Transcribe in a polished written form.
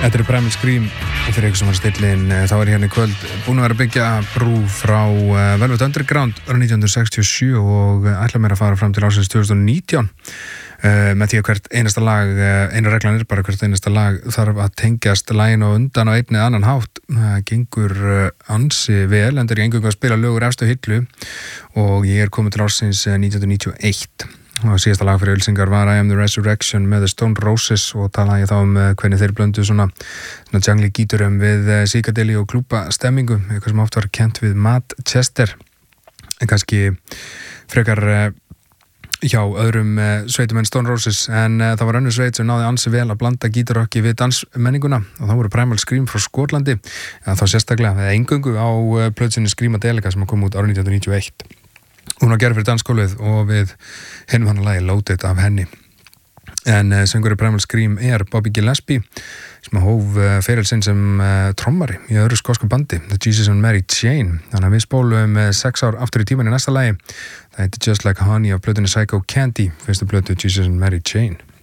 Þetta Primal Scream fyrir ykkur sem var stillin þá hérna í kvöld búin að vera að byggja brú frá Velvet Underground árið 1967 og ætla mér að fara fram til ársins 2019 með því að hvert einasta lag einu reglan bara hvert einasta lag þarf að tengjast laginu undan á einn eða annan hátt gengur ansi vel endur ég engungu að spila lögur efstu hillu og ég komið til ársins 1991 og síðasta lag fyrir Ölsingar var I Am The Resurrection með The Stone Roses og talaði ég þá hvernig þeir blöndu svona jungli gíturum við psychedeli og klúpa stemmingu, eitthvað sem oft var kennt við Matt Chester en kannski frekar hjá öðrum sveitum en Stone Roses en það var önnur sveit sem náði ansi vel að blanda gítarrokki við dansmenninguna og það voru Primal Scream frá Skotlandi þá sérstaklega eða eingöngu á plötsinni Screamadelica sem kom út árið 1991 hún var gerð fyrir dansskólið og við hennum hann að lagi Loaded af henni en söngurinn Primal Scream Bobby Gillespie sem hóf feril sinn sem trommari í öðru skosku bandi The Jesus and Mary Chain þannig að við spólum 6 ár aftur í tíman í næsta lagi það heitir Just Like Honey af plötunni Psycho Candy fyrstu plötu Jesus and Mary Chain